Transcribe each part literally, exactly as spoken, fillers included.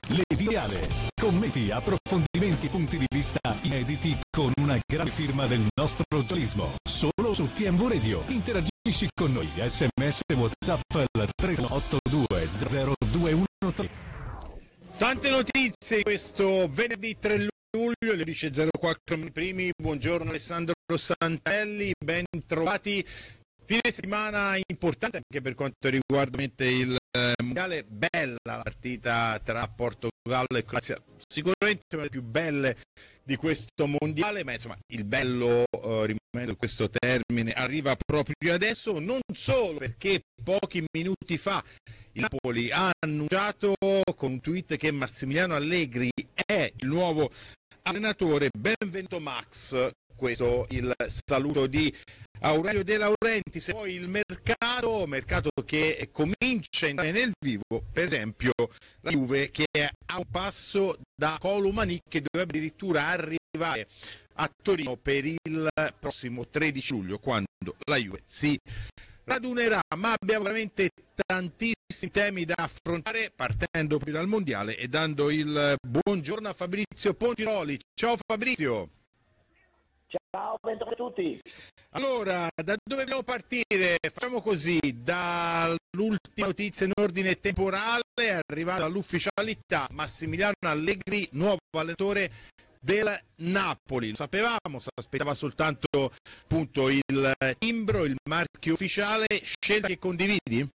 L'Editoriale. Commenti, approfondimenti, punti di vista inediti con una grande firma del nostro giornalismo. Solo su T M V Radio. Interagisci con noi. sms WhatsApp al tre otto due zero due uno tre. Tante notizie questo venerdì tre luglio, le dice zero quattro primi. Buongiorno Alessandro Santelli, ben trovati. Fine settimana importante anche per quanto riguarda il eh, mondiale. Bella la partita tra Portogallo e Croazia, sicuramente una delle più belle di questo mondiale, ma insomma il bello, eh, rimanendo questo termine, arriva proprio adesso, non solo perché pochi minuti fa il Napoli ha annunciato con un tweet che Massimiliano Allegri è il nuovo allenatore. Benvenuto Max, questo il saluto di Aurelio De Laurentiis. Poi il mercato, mercato che comincia a entrare nel vivo, per esempio la Juve che è a un passo da Colomani, che dovrebbe addirittura arrivare a Torino per il prossimo tredici luglio, quando la Juve si radunerà. Ma abbiamo veramente tantissimi temi da affrontare, partendo più dal mondiale e dando il buongiorno a Fabrizio Pontiroli. Ciao Fabrizio. Ciao, bentornati a tutti. Allora, da dove dobbiamo partire? Facciamo così, dall'ultima notizia in ordine temporale è arrivata l'ufficialità: Massimiliano Allegri, nuovo allenatore del Napoli. Lo sapevamo, si aspettava soltanto appunto il timbro, il marchio ufficiale. Scelta che condividi?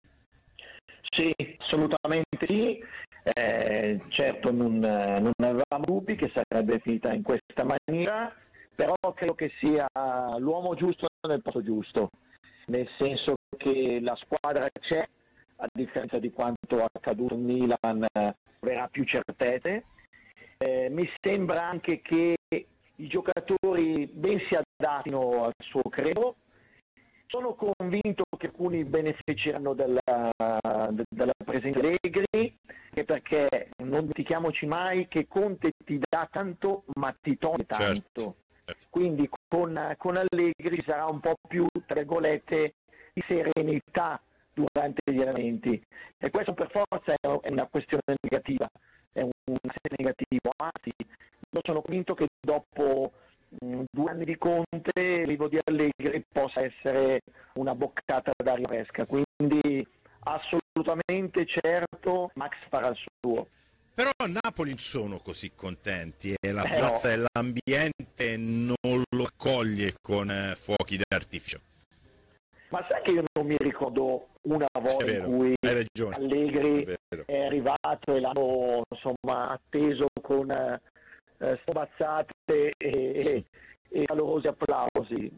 Sì, assolutamente sì. Eh, certo non, non avevamo dubbi che sarebbe finita in questa maniera, però credo che sia l'uomo giusto nel posto giusto, nel senso che la squadra c'è, a differenza di quanto accaduto in Milan, avrà più certezze. Eh, mi sembra anche che i giocatori ben si adattino al suo credo. Sono convinto che alcuni beneficeranno della, della presenza di Allegri, anche perché non dimentichiamoci mai che Conte ti dà tanto ma ti toglie tanto. Certo. Quindi con, con Allegri sarà un po' più, tra virgolette, di serenità durante gli allenamenti, e questo per forza è una questione negativa, è un segno negativo. Anzi, io sono convinto che dopo mh, due anni di Conte l'arrivo di Allegri possa essere una boccata d'aria fresca, quindi assolutamente certo Max farà il suo. Però a Napoli non sono così contenti e la Eh piazza no. e l'ambiente non lo accoglie con eh, fuochi d'artificio. Ma sai che io non mi ricordo una volta È vero, in cui hai ragione, Allegri è vero. è arrivato e l'hanno insomma atteso con eh, stomazzate e, e, e calorosi applausi.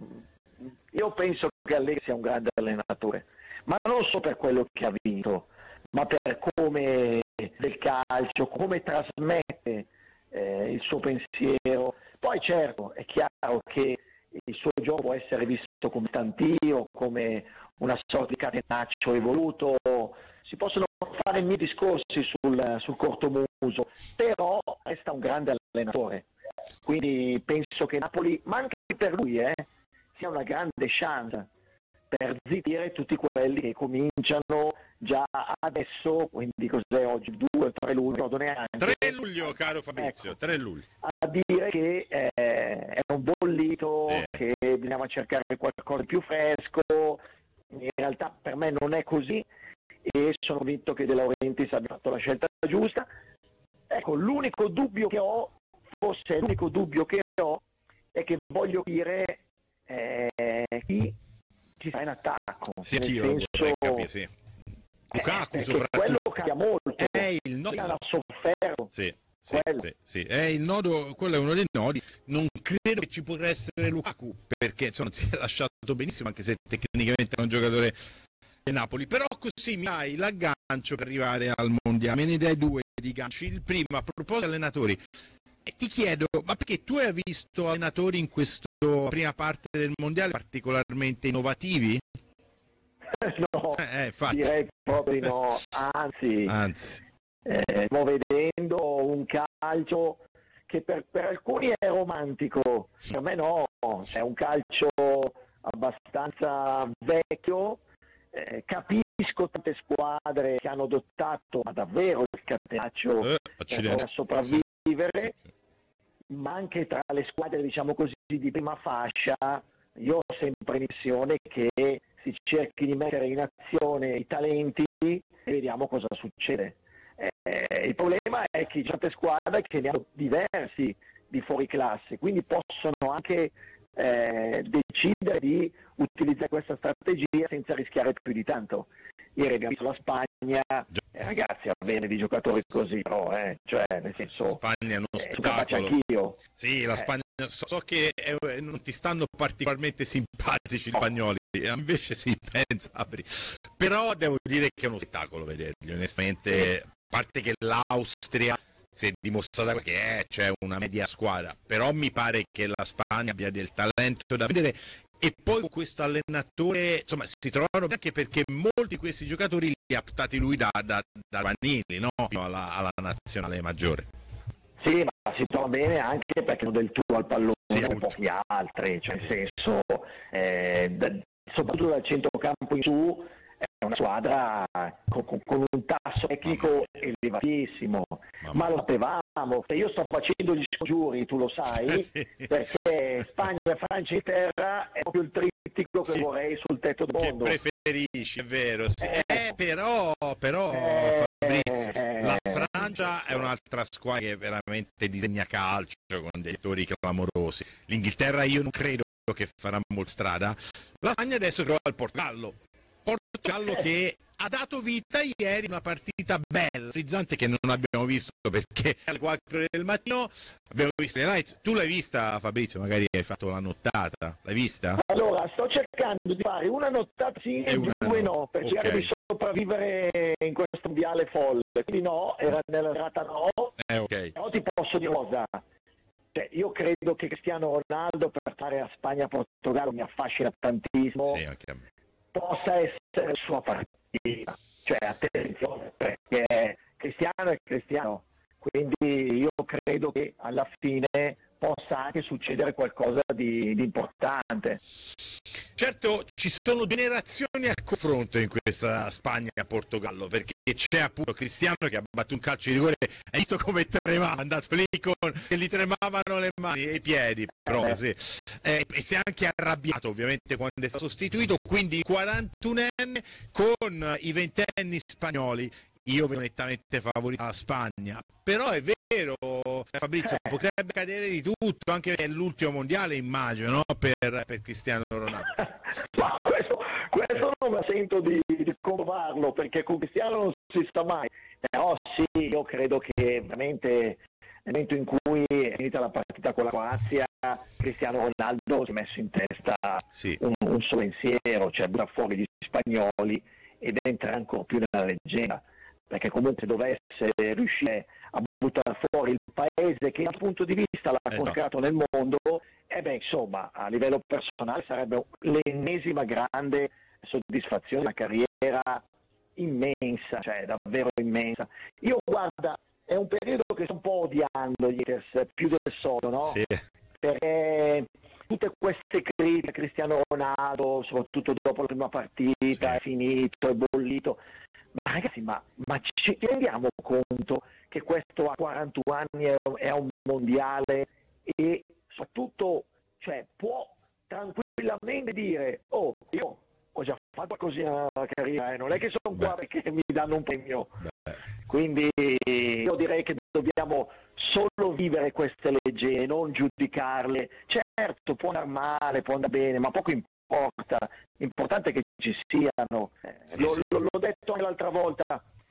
Io penso che Allegri sia un grande allenatore, ma non solo per quello che ha vinto, ma per come del calcio, come trasmette eh, il suo pensiero. Poi certo è chiaro che il suo gioco può essere visto come stantio, come una sorta di catenaccio evoluto, si possono fare mille discorsi sul, sul cortomuso, però resta un grande allenatore, quindi penso che Napoli, ma anche per lui, eh, sia una grande chance per zittire tutti quelli che cominciano già adesso, quindi cos'è oggi, due o tre luglio, non neanche. tre luglio, caro Fabrizio, ecco, tre luglio. A dire che eh, è un bollito, Sì. che bisognava cercare qualcosa di più fresco. In realtà per me non è così e sono convinto che De Laurentiis abbia fatto la scelta giusta. Ecco, l'unico dubbio che ho, forse l'unico dubbio che ho, è che voglio dire eh, chi ci sta in attacco. Sì, nel anch'io senso, vorrei capire, sì. Lukaku eh, soprattutto. quello cambia molto. È il nodo. Ha sofferto. Sì, sì, sì, sì. È il nodo, quello è uno dei nodi. Non credo che ci potrà essere Lukaku, perché insomma si è lasciato benissimo, anche se tecnicamente è un giocatore del Napoli. Però così mi dai l'aggancio per arrivare al mondiale. Me ne dai due di ganci. Il primo, a proposito di allenatori, e ti chiedo, ma perché tu hai visto allenatori in questa prima parte del mondiale particolarmente innovativi? No, Eh, infatti. direi proprio di no, anzi, Anzi. Eh, stiamo vedendo un calcio che per, per alcuni è romantico, per me no, è un calcio abbastanza vecchio, eh, capisco capisco tante squadre che hanno adottato ma davvero il catenaccio eh, per sopravvivere, ma anche tra le squadre, diciamo così, di prima fascia, io ho sempre l'impressione che si cerchi di mettere in azione i talenti e vediamo cosa succede. Eh, il problema è che certe squadre che ne hanno diversi di fuori classe, quindi possono anche eh, decidere di utilizzare questa strategia senza rischiare più di tanto. Ieri abbiamo visto la Spagna, eh, ragazzi, va bene di giocatori così, però, eh, cioè, nel senso, Spagna è uno eh, spettacolo. Anch'io. Sì, la Spagna, eh. so, so che è, non ti stanno particolarmente simpatici gli spagnoli, invece sì, pensa, apri. Però devo dire che è uno spettacolo vederli, onestamente, a parte che l'Austria si è dimostrata che è, cioè una media squadra, però mi pare che la Spagna abbia del talento da vedere, e poi con questo allenatore, insomma, si trovano anche perché molti di questi giocatori li ha portati lui da, da, da Vanilli, no? Fino alla, alla nazionale maggiore. Sì, ma si trova bene anche perché hanno del tuo al pallone, sì, un pochi altri, cioè nel senso, eh, da, soprattutto dal centrocampo in su, è una squadra con, con, con un tasso tecnico elevatissimo, Mamma. ma lo sapevamo, io sto facendo gli scongiuri, tu lo sai, sì. perché Spagna, Francia e Terra è proprio il trittico che sì. vorrei sul tetto del mondo. Che preferisci, è vero, sì. eh, eh, però, però eh, Fabrizio, eh, la Francia è un'altra squadra che veramente disegna calcio con dei giocatori clamorosi, l'Inghilterra io non credo che farà molta strada, la Spagna adesso trova il Portogallo. Portogallo che ha dato vita ieri una partita bella, frizzante, che non abbiamo visto perché alle quattro del mattino abbiamo visto le lights. Tu l'hai vista, Fabrizio? Magari hai fatto la nottata, l'hai vista? Allora, sto cercando di fare una nottata sì e, e due no, per cercare okay. di sopravvivere in questo mondiale folle, quindi no, era nella serata no, eh, okay. però ti posso dire cosa. Cioè, io credo che Cristiano Ronaldo per fare a Spagna-Portogallo mi affascina tantissimo. Sì, anche a me. Possa essere la sua partita, cioè attenzione, perché Cristiano è Cristiano, quindi io credo che alla fine possa anche succedere qualcosa di, di importante. Certo, ci sono generazioni a confronto in questa Spagna-Portogallo, perché c'è appunto Cristiano che ha battuto un calcio di rigore, hai visto come tremava, è andato lì con che gli tremavano le mani e i piedi, però eh. sì. eh, e si è anche arrabbiato ovviamente quando è stato sostituito, quindi quarantunenne con i ventenni spagnoli. Io vedo nettamente favorita la Spagna, però è vero, Fabrizio, eh. potrebbe accadere di tutto, anche è l'ultimo mondiale immagino, no? per, per Cristiano Ronaldo. Ma questo, questo non mi sento di, di comprovarlo, perché con Cristiano non si sta mai, però sì, io credo che veramente nel momento in cui è finita la partita con la Croazia, Cristiano Ronaldo si è messo in testa sì. un, un suo pensiero, cioè butta fuori gli spagnoli ed entra ancora più nella leggenda, perché comunque dovesse riuscire a buttare fuori il paese che dal punto di vista l'ha consacrato nel mondo, e beh, insomma, a livello personale sarebbe l'ennesima grande soddisfazione, una carriera immensa, cioè davvero immensa. Io guarda, è un periodo che sto un po' odiando gli haters, più del solito, no? Sì. Perché tutte queste critiche a Cristiano Ronaldo, soprattutto dopo la prima partita, sì. è finito, è bollito. Ma ragazzi, ma, ma ci rendiamo conto che questo a quarantuno anni è, è un mondiale e soprattutto cioè, può tranquillamente dire oh, io ho già fatto così nella carriera, eh, non è che sono Beh. qua perché mi danno un premio. Beh. Quindi io direi che dobbiamo solo vivere queste leggende, non giudicarle. Certo, può andare male, può andare bene, ma poco importa. L'importante è che ci siano. Sì, lo, sì. L'ho detto anche l'altra volta,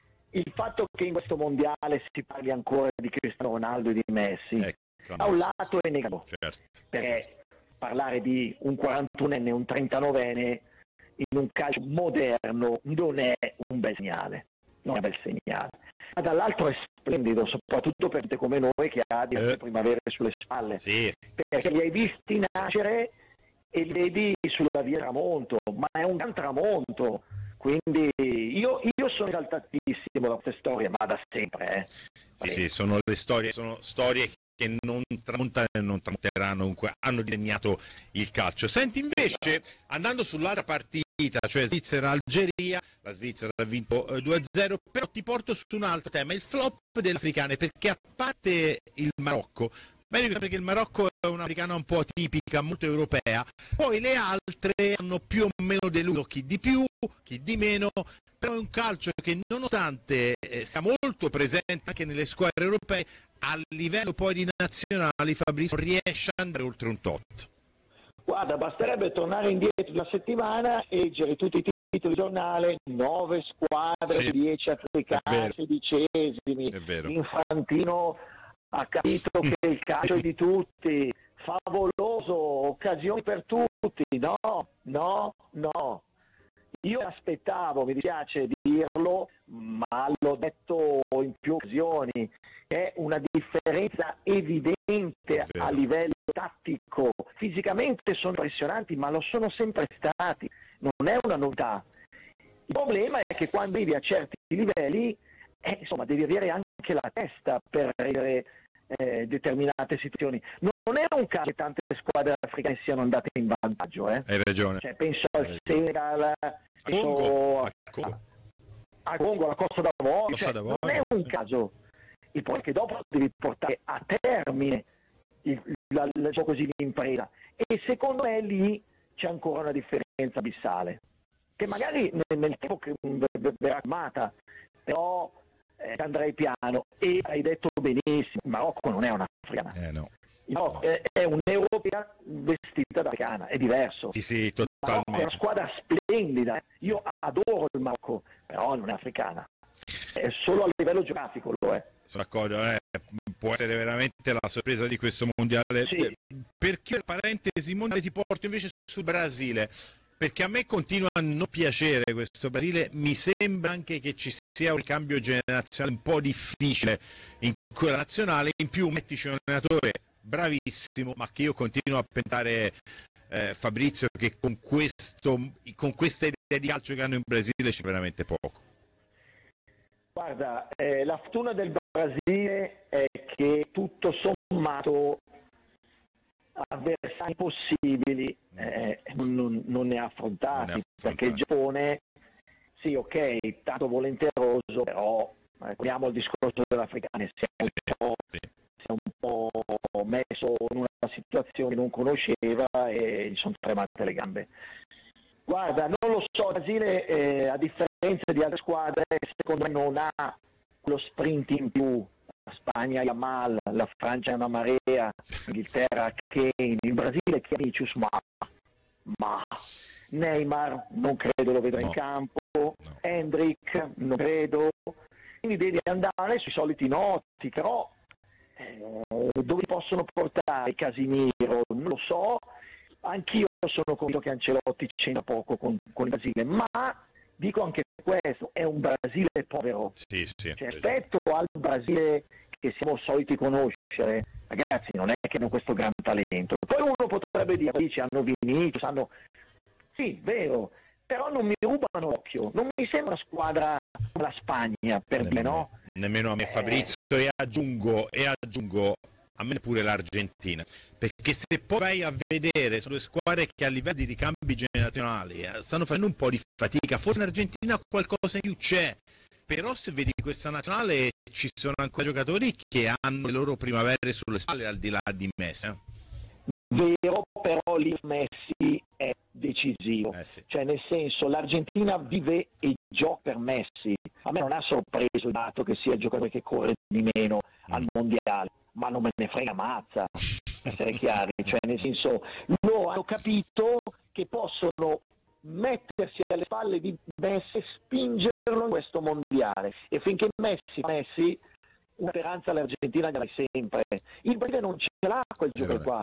il fatto che in questo mondiale si parli ancora di Cristiano Ronaldo e di Messi, eh, da un lato è negativo, certo. perché parlare di un quarantunenne e un trentanovenne in un calcio moderno non è un bel segnale, non è un bel segnale. Ma dall'altro è splendido, soprattutto per te come noi che ha diverse eh. primavere sulle spalle, sì. perché li hai visti nascere e li vedi sulla via tramonto, ma è un gran tramonto, quindi io, io sono esaltatissimo da queste storie, ma da sempre. Eh. Sì, sì, sono le storie, sono storie che non tramontano e non tramonteranno, comunque hanno disegnato il calcio. Senti invece, andando sull'altra partita, partita, cioè Svizzera-Algeria, la Svizzera ha vinto eh, due a zero, però ti porto su un altro tema, il flop delle africane, perché a parte il Marocco, meglio perché il Marocco è un'africana un po' tipica, molto europea, poi le altre hanno più o meno deluso, chi di più, chi di meno, però è un calcio che nonostante eh, sia molto presente anche nelle squadre europee, a livello poi di nazionali Fabrizio riesce ad andare oltre un tot. Guarda, basterebbe tornare indietro una settimana e leggere tutti i titoli di giornale, nove squadre, sì, dieci africane, sedicesimi, Infantino ha capito che il calcio è di tutti, favoloso, occasioni per tutti, no, no, no. Io aspettavo, mi dispiace dirlo, ma l'ho detto in più occasioni, è una differenza evidente a livello tattico. Fisicamente sono impressionanti, ma lo sono sempre stati, non è una novità. Il problema è che quando arrivi a certi livelli, eh, insomma, devi avere anche la testa per reggere eh, determinate situazioni. Non è un caso che tante squadre africane siano andate in vantaggio. Eh. Hai ragione. Cioè, penso al Senegal, penso a Congo, a Congo, alla Costa d'Avorio. Cioè, non è un caso. Il problema è che dopo devi portare a termine il, la, il gioco così di impresa. E secondo me lì c'è ancora una differenza abissale, che magari nel, nel tempo che verrà armata, però eh, andrei piano. E hai detto benissimo, il Marocco non è un'africana. Eh no. No, è, è un'europea vestita da africana, è diverso. Sì, sì, totalmente. È una squadra splendida, eh. Io adoro il Marocco, però non è africana. È solo a livello geografico lo è. Sono d'accordo, eh. Può essere veramente la sorpresa di questo mondiale. Sì. Perché, parentesi, mondiale, ti porto invece sul Brasile, perché a me continua a non piacere questo Brasile, mi sembra anche che ci sia un cambio generazionale un po' difficile in quella nazionale, in più mettici un allenatore bravissimo, ma che io continuo a pensare, eh, Fabrizio, che con, questo, con questa idea di calcio che hanno in Brasile c'è veramente poco. Guarda, eh, la fortuna del Brasile è che tutto sommato avversari possibili eh, non, non ne ha affrontati, non ne ha affrontati, perché il Giappone, sì, ok, tanto volenteroso, però eh, torniamo al discorso dell'africane, si è un po', si è un po' messo in una situazione che non conosceva e gli sono tremate le gambe. Guarda, non lo so, il Brasile eh, a differenza di altre squadre secondo me non ha lo sprint in più. La Spagna Yamal, la Francia è una marea, l'Inghilterra Kane, il Brasile Chianicius, ma, ma Neymar non credo lo vedrà no. in campo, no. Hendrick non credo, quindi devi andare sui soliti noti, però eh, dove possono portare Casimiro non lo so, anch'io sono convinto che Ancelotti c'entra poco con, con il Brasile, ma dico anche questo, è un Brasile povero, sì, sì, cioè, rispetto al Brasile che siamo soliti conoscere, ragazzi, non è che hanno questo gran talento. Poi uno potrebbe dire, dice, hanno Vinicius, hanno... Sì, vero, però non mi rubano l'occhio, non mi sembra una squadra come la Spagna, per dire, no? Nemmeno a me, Fabrizio, eh... e aggiungo, e aggiungo a me pure l'Argentina, perché se poi vai a vedere sono due squadre che a livello di ricambi generazionali eh, stanno facendo un po' di fatica, forse in Argentina qualcosa in più c'è, però se vedi questa nazionale ci sono ancora giocatori che hanno le loro primavere sulle spalle al di là di Messi. Eh. Vero, però lì Messi è decisivo, eh sì. Cioè nel senso l'Argentina vive e gioca per Messi. A me non ha sorpreso il dato che sia il giocatore che corre di meno mm. al mondiale, ma non me ne frega mazza, essere chiari, cioè nel senso loro hanno capito che possono mettersi alle spalle di Messi e spingerlo in questo mondiale, e finché Messi Messi una speranza all'Argentina gliela sempre. Il Brasile non ce l'ha quel giocatore qua,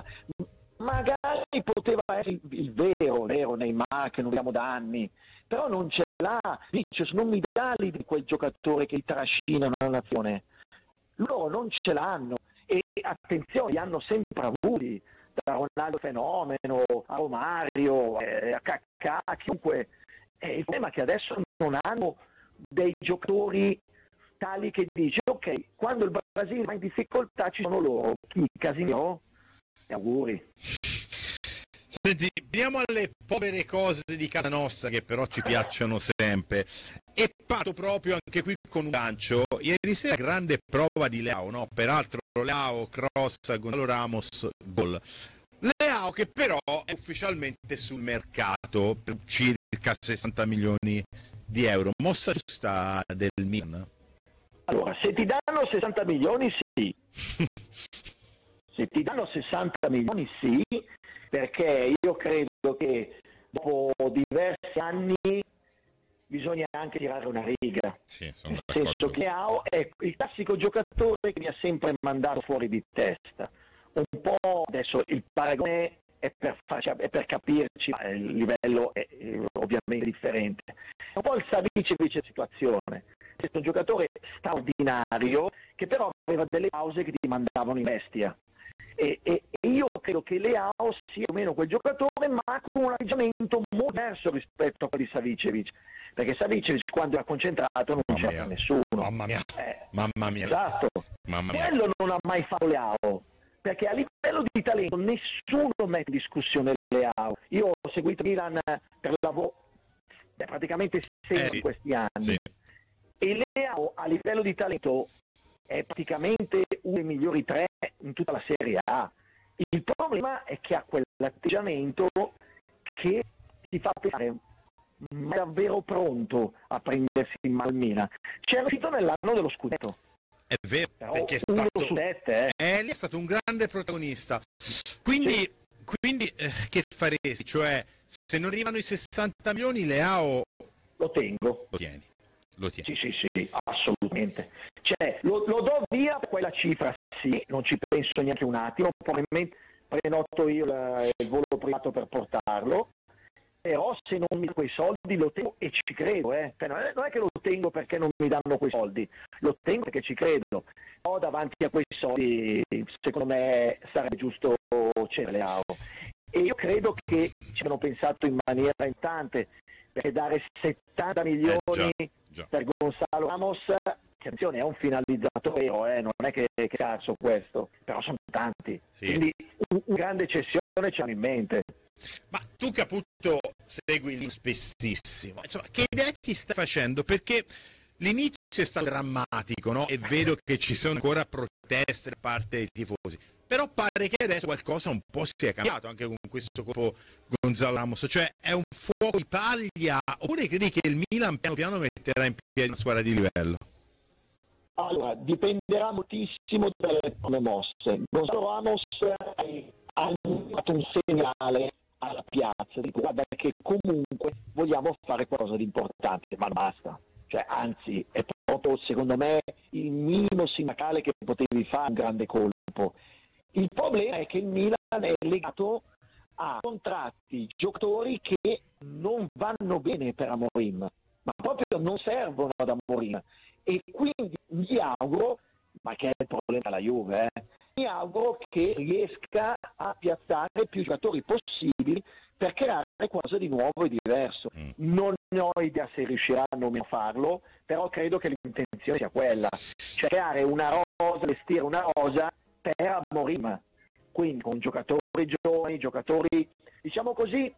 magari poteva essere il, il vero, vero Neymar che non vediamo da anni, però non ce l'ha. Vinicius non mi dà l'idea di quel giocatore che li trascina una nazione, loro non ce l'hanno, e attenzione, li hanno sempre avuti, da Ronaldo fenomeno a Romario, eh, a Kaká, chiunque. Eh, il problema è che adesso non hanno dei giocatori tali che dice ok, quando il Brasile va in difficoltà ci sono loro. Chi? Casimiro? E auguri. Senti, veniamo alle povere cose di casa nostra che però ci piacciono sempre. E parto proprio anche qui con un gancio. Ieri sera grande prova di Leao, no? Peraltro Leao, cross, Gonzalo Ramos, gol. Leao che però è ufficialmente sul mercato per circa sessanta milioni di euro. Mossa giusta del Milan? Allora, se ti danno sessanta milioni sì. Se ti danno sessanta milioni sì, perché io credo che dopo diversi anni bisogna anche tirare una riga. Sì, sono nel d'accordo. senso che Leao è il classico giocatore che mi ha sempre mandato fuori di testa. Un po' adesso il paragone è per, cioè, è per capirci, ma il livello è, è ovviamente differente. È un po' il Savicevic situazione. È un giocatore straordinario che però aveva delle pause che ti mandavano in bestia. E, e, e io credo che Leao sia o meno quel giocatore, ma con un atteggiamento molto diverso rispetto a quello di Savicevic, perché Savicevic quando era concentrato non Mamma c'era mia. nessuno. Mamma mia, Eh, mamma mia. esatto. Mamma mia. Quello non ha mai fatto Leao, perché a livello di talento nessuno mette in discussione Leao. Io ho seguito Milan per lavoro beh, praticamente sempre Eh, sì. in questi anni. Sì. E Leao a livello di talento è praticamente uno dei migliori tre in tutta la Serie A. Il problema è che ha quell'atteggiamento che ti fa pensare ma è davvero pronto a prendersi in mano il Milan. C'è riuscito nell'anno dello scudetto, È vero, però perché è uno stato, su sette, eh. eh, lì è stato un grande protagonista. Quindi, Sì. quindi eh, che faresti? Cioè, se non arrivano i sessanta milioni, Leao Lo tengo. lo tieni. Lo tieni. Sì, sì, sì, assolutamente. Cioè, lo, lo do via per quella cifra, sì, non ci penso neanche un attimo, probabilmente prenoto io il, il volo privato per portarlo, però se non mi dà quei soldi lo tengo e ci credo, eh. Cioè, non, è, non è che lo tengo perché non mi danno quei soldi, lo tengo perché ci credo. Però davanti a quei soldi, secondo me, sarebbe giusto c'era Leao. E io credo che ci hanno pensato in maniera importante, perché dare settanta milioni Eh, già, già. per Gonzalo Ramos, attenzione, è un finalizzatore vero, eh, non è che, che cazzo questo, però sono tanti, Sì. quindi un, un grande cessione ce l'hanno in mente. Ma tu che appunto segui lì spessissimo, insomma, che idea ti stai facendo? Perché l'inizio è stato drammatico, no? È vero che ci sono ancora proteste da parte dei tifosi, però pare che adesso qualcosa un po' sia cambiato anche con questo colpo Gonzalo Ramos, cioè è un fuoco di paglia oppure credi che il Milan piano piano metterà in piedi una squadra di livello? Allora, dipenderà moltissimo dalle prime mosse. Gonzalo Ramos ha fatto un segnale alla piazza, dico guarda che comunque vogliamo fare qualcosa di importante, ma basta. Cioè, anzi, è proprio secondo me il minimo sindacale che potevi fare un grande colpo. Il problema è che il Milan è legato a contratti, giocatori che non vanno bene per Amorim, ma proprio non servono ad Amorim. E quindi mi auguro, ma che è il problema della Juve, eh, mi auguro che riesca a piazzare più giocatori possibili per creare qualcosa di nuovo e diverso. Mm. Non ho idea se riusciranno a farlo, però credo che l'intenzione sia quella, cioè creare una rosa, vestire una rosa per Amorim, quindi con giocatori giovani, giocatori, diciamo così,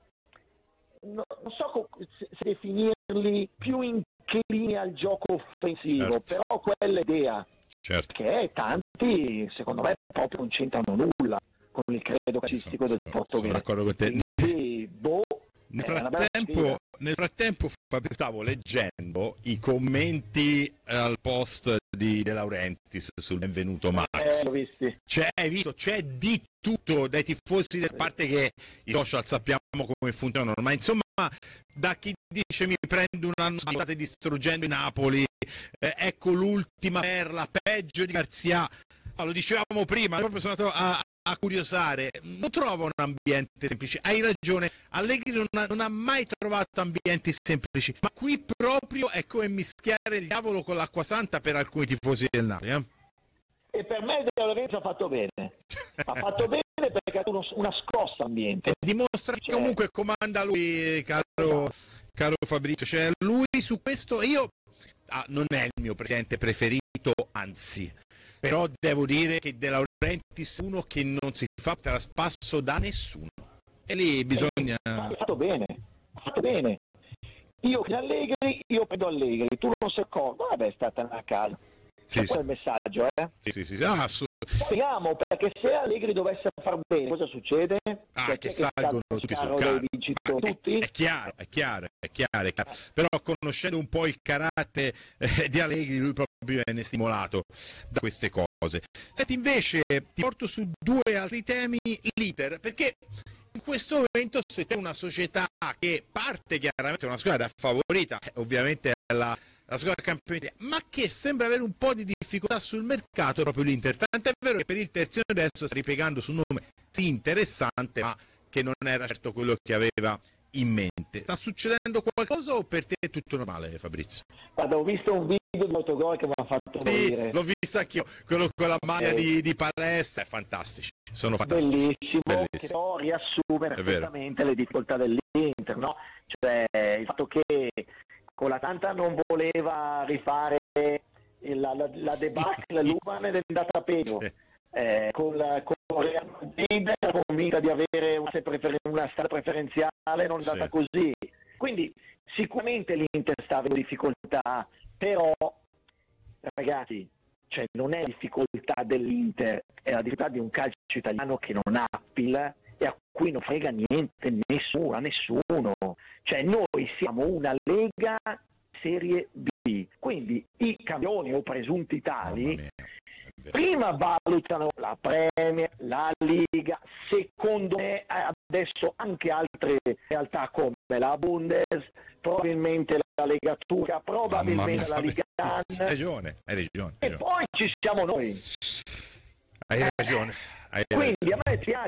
no, non so co- se, se definirli più inclini al gioco offensivo, Certo. però quella idea, Certo. che tanti secondo me proprio non c'entrano nulla con il credo calcistico del Sono portoghese. d'accordo con te. Quindi, boh, Nel è una bella frattempo, sfida. nel frattempo Fabio, stavo leggendo i commenti al post di De Laurentiis sul benvenuto Max. Eh, l'ho visti. C'è, hai visto, c'è di tutto dai tifosi, a parte che i social sappiamo come funzionano, ma insomma da chi dice mi prendo un anno, state distruggendo i Napoli, eh, ecco l'ultima perla, peggio di Garzia. No, lo dicevamo prima, proprio sono andato a, a curiosare, non trovo un ambiente semplice, hai ragione, Allegri non ha, non ha mai trovato ambienti semplici, ma qui proprio è come mischiare il diavolo con l'acqua santa per alcuni tifosi del Napoli, eh? E per me De Laurentiis ha fatto bene, ha fatto bene perché ha dato uno- una scossa ambiente. E dimostra che Cioè- comunque comanda lui, caro, caro Fabrizio, cioè lui su questo, io ah, non è il mio presidente preferito, anzi, però devo dire che De Laurentiis è uno che non si fa traspasso da nessuno, E lì bisogna... Ha fatto bene, ha fatto bene. Io che Allegri, io prendo Allegri, tu non sei d'accordo? Vabbè, è stata una casa. Sì, Questo sì. è il messaggio, eh? Sì, sì, sì. Ah, su... Speriamo, perché se Allegri dovesse far bene, cosa succede? ah Cioè, che chi è salgono sta tutti sul sul carro carro. dei vincitori? Ma è, Tutti? è chiaro, è chiaro, è chiaro, è chiaro. Però conoscendo un po' il carattere eh, di Allegri, lui proprio viene stimolato da queste cose. Senti, invece ti porto su due altri temi, l'Inter, perché in questo momento se c'è una società che parte chiaramente una squadra favorita, eh, ovviamente è la, la squadra campione, ma che sembra avere un po' di difficoltà sul mercato, è proprio l'Inter. Tant'è vero che per il terzino destro sta ripiegando su un nome sì interessante, ma che non era certo quello che aveva in mente. Sta succedendo qualcosa o per te è tutto normale, Fabrizio? Guarda, ho visto un video di autogol che mi ha fatto Sì, morire. l'ho visto anch'io, quello con la maglia Eh. di, di palestra, è fantastici, sono fantastici. Bellissimo, Bellissimo. che però riassume vero. perfettamente le difficoltà dell'Inter, no? Cioè il fatto che con l'Atalanta non voleva rifare la, la, la debacle, l'Uman è andata peggio. Eh, con la con Real Madrid era convinta di avere una, prefer- una strada preferenziale, non è andata Sì. così. Quindi sicuramente l'Inter sta avendo difficoltà, però ragazzi, cioè non è difficoltà dell'Inter, è la difficoltà di un calcio italiano che non ha appeal e a cui non frega niente nessuno, a nessuno. Cioè noi siamo una Lega Serie B, quindi i campioni o presunti tali prima valutano la Premier, la Liga, secondo me adesso anche altre realtà come la Bundes, probabilmente la Lega Turca, probabilmente la Liga Hai ragione, hai ragione. Hai e ragione. poi ci siamo noi. Hai ragione. Hai Quindi a me piace